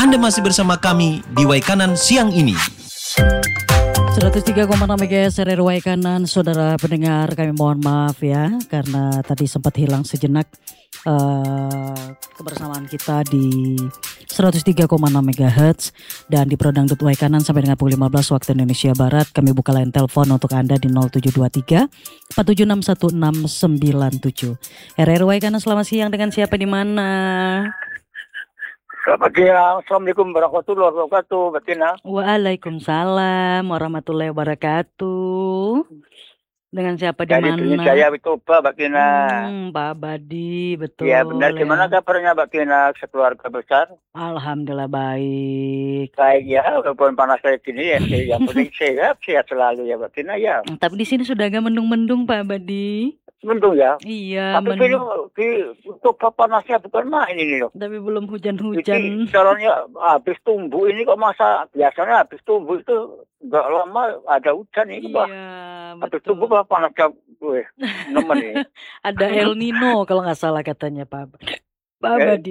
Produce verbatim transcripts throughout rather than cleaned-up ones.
Anda masih bersama kami di Waikanan siang ini. seratus tiga koma enam MHz R R Waikanan, saudara pendengar, kami mohon maaf ya karena tadi sempat hilang sejenak uh, kebersamaan kita di seratus tiga koma enam MHz dan di Prodangdut Waikanan sampai dengan pukul lima belas waktu Indonesia Barat. Kami buka line telepon untuk Anda di nol tujuh dua tiga empat tujuh enam satu enam sembilan tujuh. R R Waikanan, selamat siang, dengan siapa di mana? Selamat siang, Assalamualaikum warahmatullahi wabarakatuh, Mbak Tina. Waalaikumsalam warahmatullahi wabarakatuh. Dengan siapa di Dari mana? Bini Jaya Witoba, Mbak Tina. Hmm, Pak Badi, betul. Ya benar, ya. gimana kabarnya Mbak Tina, sekeluarga besar? Alhamdulillah baik. Baik ya, walaupun panas kayak gini ya, yang penting sehat, sehat selalu ya Mbak Tina ya. Tapi di sini sudah agak mendung-mendung Pak Badi. Mendung ya? Iya, Tapi mendung. ini di untuk panasnya bukan main ini loh. Tapi belum Jadi hujan-hujan. caranya habis tumbuh ini kok masa biasanya habis tumbuh itu nggak lama ada hujan ini Pak. Iya, Habis betul. tumbuh Pak panasnya, gue nemen ini. Ada El Nino kalau nggak salah katanya Pak Pak Eh. Badi.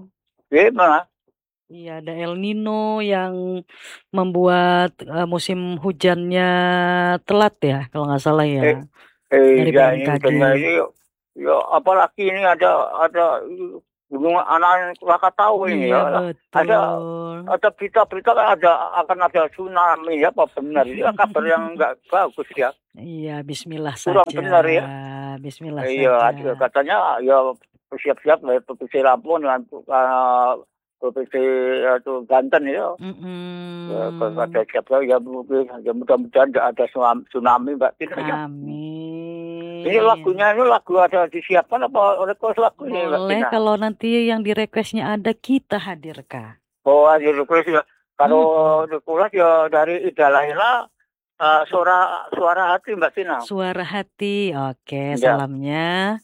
Gimana? Iya, ada El Nino yang membuat uh, musim hujannya telat ya, kalau nggak salah ya. Eh. Eh, Dari ya ini B M K G. udah ini, ya apalagi ini ada ada gunung anak Krakatau ini Iya, ya. betul. Ada ada berita-berita kan ada akan ada tsunami ya, apa benar? Ini kabar yang nggak bagus ya. Iya, Bismillah Kurang saja. benar ya. Bismillah Iya, saja. katanya ya siap-siap dari Provinsi Lampung dengan uh, Provinsi itu Banten ya. Mm-mm. Ya, kalau ada siap-siap ya, mungkin ya mudah-mudahan tidak ada tsunami, tsunami Mbak Tina ya. Amin. Ini lagunya ini lagu ada disiapkan apa request lagu ini Mbak Boleh Tina? kalau nanti yang di requestnya ada, kita hadirkan. Oh, ada request ya. Kalau request ya dari Ida Laila, uh, suara suara hati Mbak Tina. Suara hati, oke. Ya. Salamnya.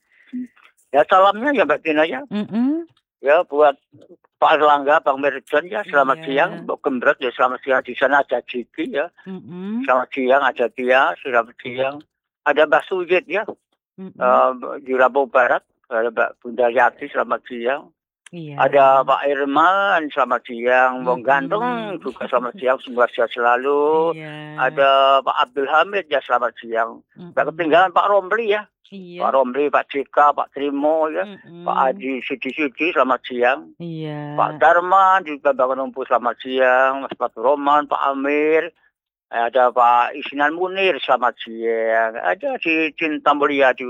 Ya salamnya ya Mbak Tina ya. Mm-mm. Ya buat Pak Erlangga, Bang Merjon ya, selamat Iya. siang. Mbak Gembrot ya, selamat siang. Di sana ada Jiki ya, Mm-mm. selamat siang. Ada Tia, selamat siang. Ada Mbak Sujit ya, Mm-mm. uh, di Lampung Barat. Ada Mbak Bunda Yati, selamat siang. Iya. Ada Pak Irman, selamat siang. Wong Mm-mm. Ganteng juga selamat siang, semoga sehat selalu. Iya. Ada Pak Abdul Hamid ya, selamat siang. Mm-mm. Tidak ketinggalan Pak Romli ya, Iya. Pak Romli, Pak Jika, Pak Trimo ya, Mm-mm. Pak Adi Sidi-Sidi, selamat siang. Iya. Pak Darman juga bangun umpu, selamat siang. Mas Pak Roman, Pak Amir, ada Pak Isnan Munir, selamat siang. Ada di Cinta Mulia di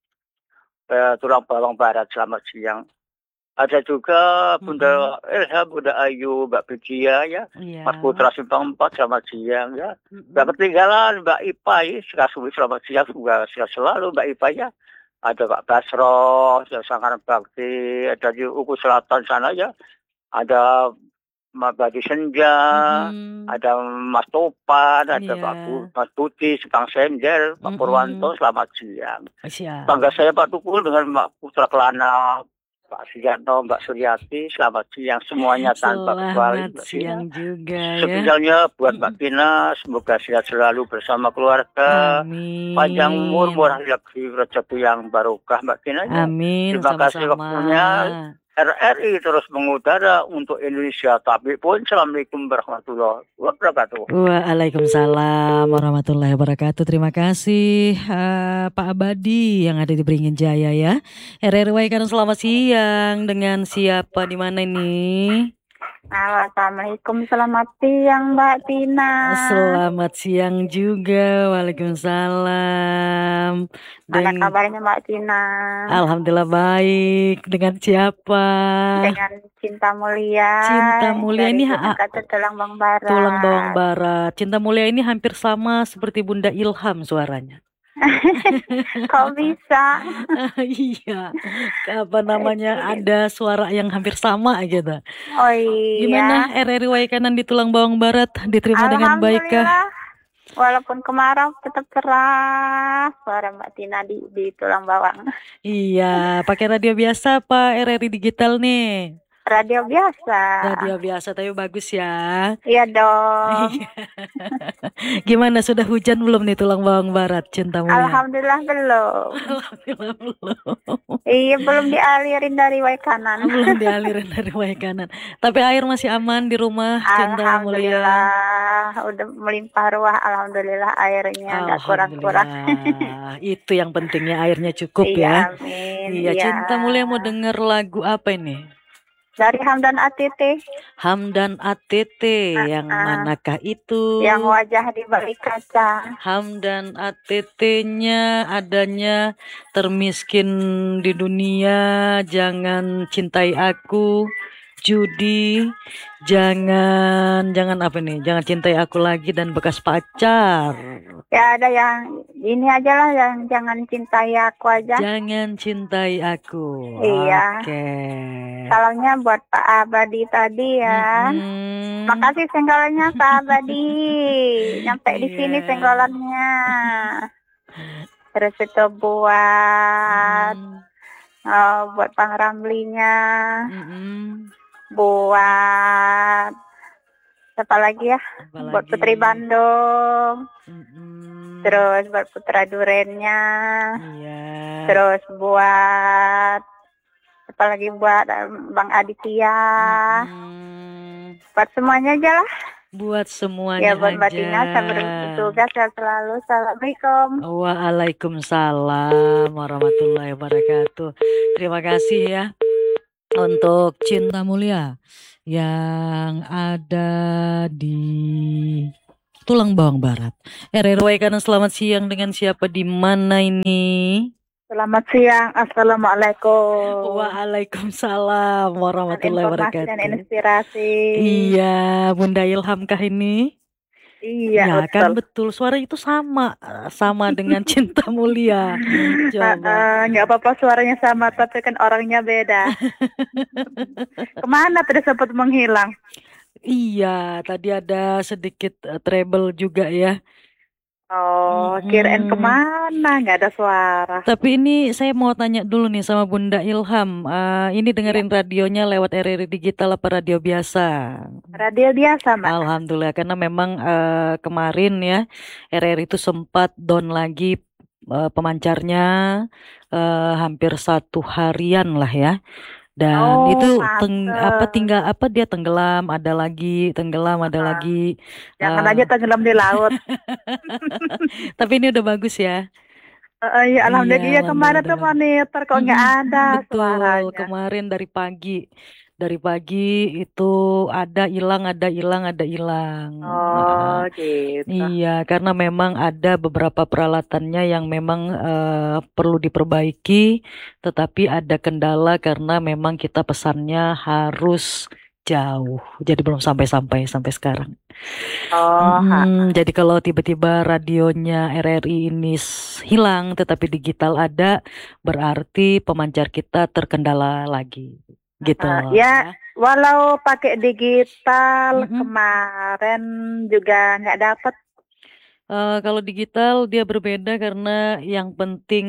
eh, Tulang Bawang Barat, selamat siang. Ada juga Bunda Elha, Bunda Ayu, Mbak Bijia ya, Iya. Mas Putra Simpang empat, selamat siang ya. Mm-mm. Tidak ketinggalan Mbak Ipa ya, Sekasui, selamat siang, semoga sehat selalu Mbak Ipa ya. Ada Pak Basro, ada Sangkaran Bakti, ada di Uku Selatan sana ya. Ada Mbak Badi Senja, Mm-mm. ada Mas Topan, ada Iya. Pak Bu, Mas Budi, Sepang Sender, Pak Mm-mm. Purwanto, selamat siang. Siap. Tangga saya Pak Tukul dengan Mbak Putra Kelana, Pak Sujanto, Mbak Suryati, selamat siang semuanya tanpa kecuali Selamat Mbak Tina. siang juga ya. Sebenarnya buat Mbak Tina, semoga sehat selalu bersama keluarga. Amin. Panjang umur, murah rezeki, rezeki yang barokah Mbak Tina. ya. Amin. Terima kasih Sama-sama. waktunya. R R I terus mengudara untuk Indonesia. Tapi pun, Assalamualaikum warahmatullahi wabarakatuh. Waalaikumsalam warahmatullahi wabarakatuh. Terima kasih uh, Pak Abadi yang ada di Beringin Jaya ya. R R Waikanan, selamat siang. Dengan siapa di mana ini? Assalamualaikum, selamat siang Mbak Tina. Selamat siang juga. Waalaikumsalam. Mana Den- kabarnya Mbak Tina? Alhamdulillah baik. Dengan siapa? Dengan Cinta Mulia. Cinta Mulia dari ini Gunung ha- Katu, Tulang Bawang Barat. Tulang Bawang Barat. Cinta Mulia ini hampir sama seperti Bunda Ilham suaranya. Kok bisa? Iya, apa namanya, ada suara yang hampir sama gitu. Oh iya. Gimana R R I Waikanan di Tulang Bawang Barat, diterima dengan baikkah? Alhamdulillah. Walaupun kemarau tetap cerah suara Mbak Tina di, di Tulang Bawang. Iya, pakai radio biasa apa R R I digital nih? Radio biasa. Radio biasa tapi bagus ya. Iya dong. Gimana, sudah hujan belum nih tulang bawang barat Cinta Mulia? Alhamdulillah belum. Alhamdulillah belum. Iya belum dialirin dari Waikanan. Belum dialirin dari Waikanan. Tapi air masih aman di rumah Cinta Mulia. Alhamdulillah udah melimpah ruah. Alhamdulillah airnya nggak kurang-kurang. Alhamdulillah. Itu yang pentingnya, airnya cukup Iya, ya. amin. Iya, Iya. Cinta Mulia mau denger lagu apa ini? Dari Hamdan A T T. Hamdan A T T, yang Ah, manakah itu? Yang wajah di balik kaca. Hamdan A T T-nya adanya termiskin di dunia, jangan cintai aku, judi, jangan jangan apa nih, jangan cintai aku lagi, dan bekas pacar. Ya ada yang ini aja lah, yang jangan cintai aku aja. Jangan cintai aku. Iya. Oke. Salamnya buat Pak Abadi tadi ya. Mm-mm. Makasih senggolannya Pak Abadi. Nyampe di sini Iya. senggolannya. Terus itu buat Mm. oh, buat Bang Ramlinya, Mm-mm. buat siapa lagi ya? Buat Apalagi? Putri Bandung, Mm-mm. terus buat Putra Durennya, Iya. terus buat apa lagi, buat um, Bang Aditya, Mm-mm. buat semuanya aja lah. Buat semuanya Ya buat Mbak aja. Tina, sampai bertugas sehat selalu. Assalamualaikum. Waalaikumsalam warahmatullahi wabarakatuh. Terima kasih ya untuk Cinta Mulia yang ada di Tulang Bawang Barat. R R W karena selamat siang, dengan siapa di mana ini? Selamat siang. Assalamualaikum. Waalaikumsalam warahmatullahi Informasi dan wabarakatuh. inspirasi. Iya, Bunda Ilham kah ini? Iya, Ya betul. kan, betul. Suara itu sama, sama dengan Cinta Mulia. Coba. Uh, nggak apa-apa suaranya sama, tapi kan orangnya beda. Kemana tadi sempat menghilang? Iya, tadi ada sedikit uh, treble juga ya. Oh, kirain Mm-mm. kemana? Nggak ada suara. Tapi ini saya mau tanya dulu nih sama Bunda Ilham. Uh, ini dengerin radionya lewat R R I digital apa radio biasa? Radio biasa, Mbak. Alhamdulillah, karena memang uh, kemarin ya R R I itu sempat down lagi uh, pemancarnya uh, hampir satu harian lah ya. Dan Oh, itu teng, pantes. apa tinggal apa dia tenggelam, ada lagi tenggelam, ada Ah, lagi. Jangan uh, aja tenggelam di laut. Tapi ini udah bagus ya. Uh, iya, alhamdulillah. Iya, Iya, kemarin tuh alhamdulillah. monitor kok nggak Mm-mm, ada betul, suaranya. kemarin dari pagi. Dari pagi itu ada hilang, ada hilang, ada hilang. Oh, Nah, gitu. iya, karena memang ada beberapa peralatannya yang memang eh, perlu diperbaiki, tetapi ada kendala karena memang kita pesannya harus jauh. Jadi belum sampai-sampai sampai sekarang. Oh, ha. Mm-mm, jadi kalau tiba-tiba radionya R R I ini s- hilang, tetapi digital ada, berarti pemancar kita terkendala lagi. Gitu Uh, loh ya, ya. walau pakai digital Mm-mm. kemarin juga nggak dapat. Eh, kalau digital dia berbeda karena yang penting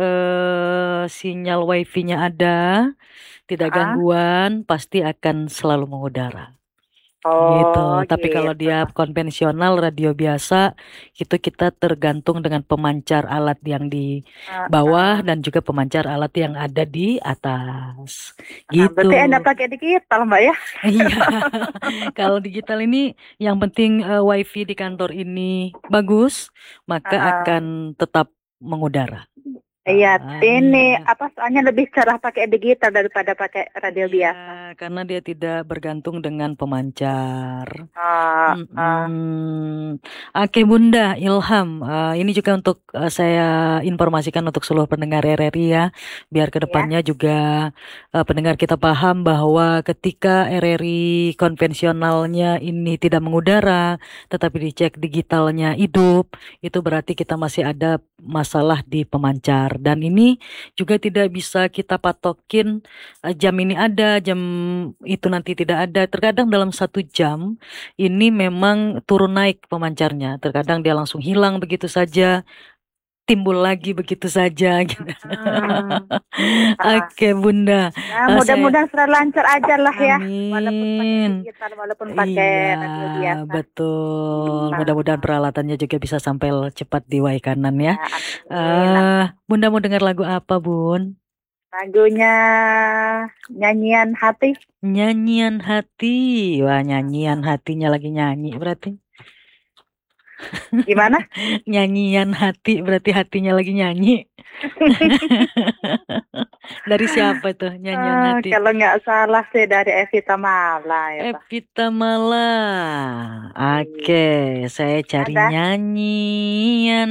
eh, sinyal wifi-nya ada, tidak Ah, gangguan, pasti akan selalu mengudara. Gitu. oh, Tapi kalau gitu. dia konvensional radio biasa, itu kita tergantung dengan pemancar alat yang di Uh, bawah uh. dan juga pemancar alat yang ada di atas. Nah, Gitu. berarti Anda pakai digital, Mbak ya? Iya. Kalau digital ini yang penting eh, wifi di kantor ini bagus, maka Uh, uh. akan tetap mengudara. Iya, Ah, ini iya. apa soalnya lebih cerah pakai digital daripada pakai radio biasa. Iya, karena dia tidak bergantung dengan pemancar. Uh, uh. Mm-mm. Oke Bunda Ilham, eh, ini juga untuk eh, saya informasikan untuk seluruh pendengar R R I ya, biar Ya, kedepannya juga eh, pendengar kita paham bahwa ketika R R I konvensionalnya ini tidak mengudara, tetapi dicek digitalnya hidup, itu berarti kita masih ada masalah di pemancar. Dan ini juga tidak bisa kita patokin eh, jam ini ada, jam itu nanti tidak ada. Terkadang dalam satu jam ini memang turun naik pemancarnya. Terkadang dia langsung hilang begitu saja. timbul lagi begitu saja. Gitu. Hmm. Oke Bunda. Ya, Eh, saya mudah-mudahan selalu lancar aja lah ya. Walaupun pakai amin. digital, walaupun pakai Iya, radio biasa. betul. Ah, Mudah-mudahan peralatannya juga bisa sampai cepat di Waikanan ya. ya, amin. Eh, Bunda mau dengar lagu apa, Bun? Lagunya Nyanyian Hati. Nyanyian hati. Wah, nyanyian hatinya lagi nyanyi berarti. Gimana? Nyanyian hati berarti hatinya lagi nyanyi. Dari siapa tuh nyanyian Ah, hati? kalau nggak salah sih dari Evita Mala ya, Pak. Evita Mala. Oke, saya cari Ada. nyanyian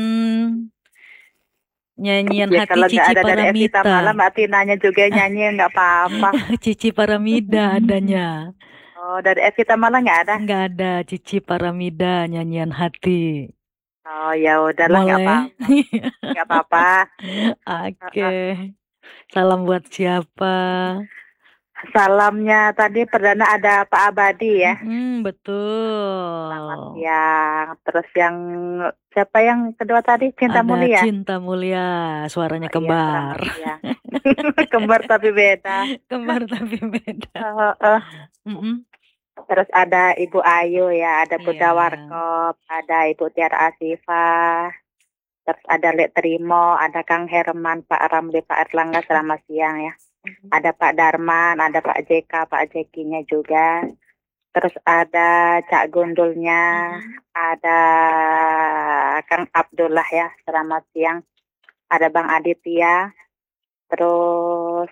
nyanyian Ya hati kalau nggak Cici ada dari Evita Mala, Paramita. Mbak Tinanya juga nyanyi nggak apa-apa. Cici Paramida adanya. Oh, dari Evita Mala nggak ada? Nggak ada Cici Paramida nyanyian hati. Oh, ya udahlah nggak Boleh? apa-apa. Nggak apa-apa. Oke. Salam buat siapa? Salamnya tadi perdana ada Pak Abadi ya. Mm, betul. Selamat siang. Terus yang siapa yang kedua tadi? Cinta Ada Mulia. Cinta Mulia, suaranya Oh, iya, kembar. selamat siang. Kembar tapi beda. Kembar tapi beda. Oh, oh. Mm-mm. Terus ada Ibu Ayu ya, ada Bunda Iya. Warkop, ada Ibu Tiara Asifah, terus ada Lek Trimo, ada Kang Herman, Pak Ramli, Pak Erlangga, selamat siang ya. Ada Pak Darman, ada Pak J K, Pak Jekinya juga. Terus ada Cak Gundulnya, ada Kang Abdullah ya, selamat siang. Ada Bang Aditya, terus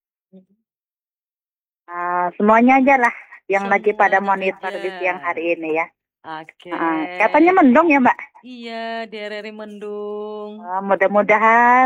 uh, semuanya aja lah yang lagi pada Semuanya monitor aja. di siang hari ini ya. Oke. Uh, katanya mendung ya Mbak? Iya, di R R I Mendung. Uh, mudah-mudahan